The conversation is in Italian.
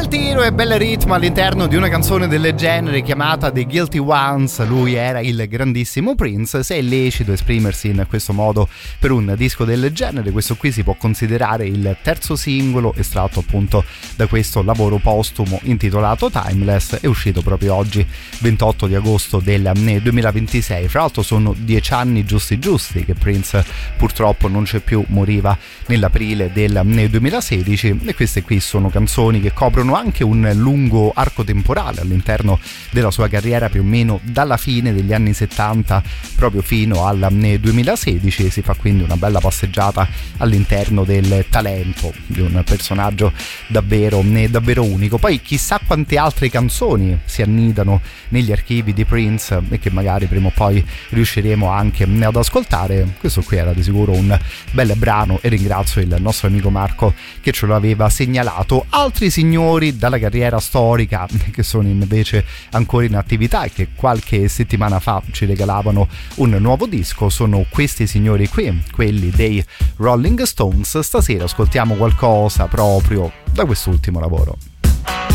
Bel tiro e bel ritmo all'interno di una canzone del genere chiamata The Guilty Ones. Lui era il grandissimo Prince. Se è lecito esprimersi in questo modo per un disco del genere, questo qui si può considerare il terzo singolo estratto appunto da questo lavoro postumo intitolato Timeless. È uscito proprio oggi, 28 di agosto del 2026. Fra l'altro sono 10 anni giusti che Prince purtroppo non c'è più, moriva nell'aprile del 2016, e queste qui sono canzoni che coprono anche un lungo arco temporale all'interno della sua carriera, più o meno dalla fine degli anni 70 proprio fino al 2016. Si fa quindi una bella passeggiata all'interno del talento di un personaggio davvero unico. Poi chissà quante altre canzoni si annidano negli archivi di Prince e che magari prima o poi riusciremo anche ad ascoltare. Questo qui era di sicuro un bel brano e ringrazio il nostro amico Marco che ce lo aveva segnalato. Altri signori dalla carriera storica che sono invece ancora in attività e che qualche settimana fa ci regalavano un nuovo disco sono questi signori qui, quelli dei Rolling Stones. Stasera ascoltiamo qualcosa proprio da quest'ultimo lavoro.